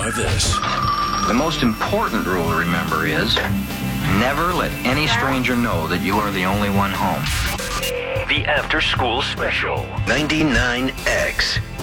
by this. The most important rule to remember is never let any stranger know that you are the only one home. The After School Special. 99X.